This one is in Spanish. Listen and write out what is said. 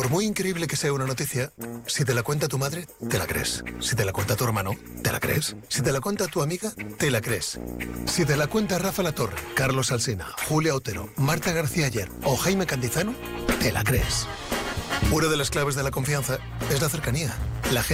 Por muy increíble que sea una noticia, si te la cuenta tu madre, te la crees. Si te la cuenta tu hermano, te la crees. Si te la cuenta tu amiga, te la crees. Si te la cuenta Rafa Latorre, Carlos Alsina, Julia Otero, Marta García Ayer o Jaime Cantizano, te la crees. Una de las claves de la confianza es la cercanía.